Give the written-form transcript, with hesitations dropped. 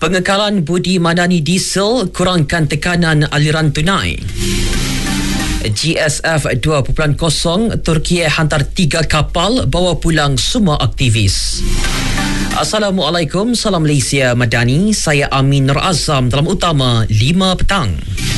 Pengekalan Budi Madani Diesel kurangkan tekanan aliran tunai. GSF 2.0 Turki hantar 3 kapal bawa pulang semua aktivis. Assalamualaikum, salam Malaysia Madani. Saya Amin Nur Azam dalam utama 5 petang.